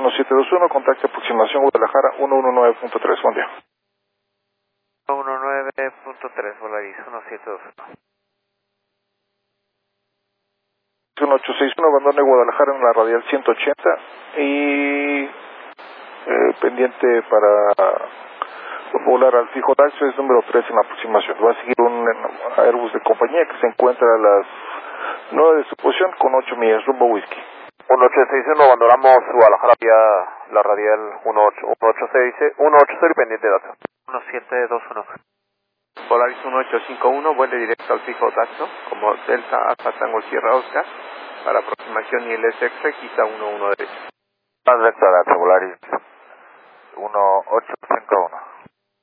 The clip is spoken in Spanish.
1721, contacto aproximación Guadalajara 119.3, buen día. 119.3, Volaris 1721. 1861, abandone Guadalajara en la radial 180 y pendiente para volar al fijo Daxo es número 3 en la aproximación. Va a seguir un Airbus de compañía que se encuentra a las 9 de su posición con 8 millas, rumbo whisky. 1861, abandonamos Guadalajara vía la radial 180 y pendiente de dato. 1721. Polaris 1851, vuele directo al fijo Daxo, como Delta hasta Tango Sierra Oscar, para aproximación ILS requisa 11 derecho. Más recto a dato, Polaris 1851.